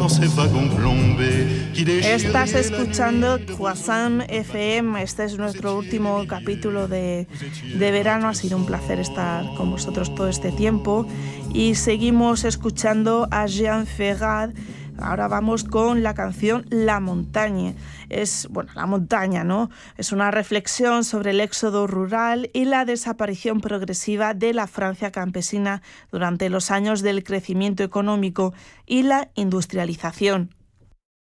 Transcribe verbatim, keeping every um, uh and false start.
Estás escuchando Croissant F M. Este es nuestro último capítulo de, de verano. Ha sido un placer estar con vosotros todo este tiempo. Y seguimos escuchando a Jean Ferrat. Ahora vamos con la canción La Montaña. Es, bueno, la montaña, ¿no? Es una reflexión sobre el éxodo rural y la desaparición progresiva de la Francia campesina durante los años del crecimiento económico y la industrialización.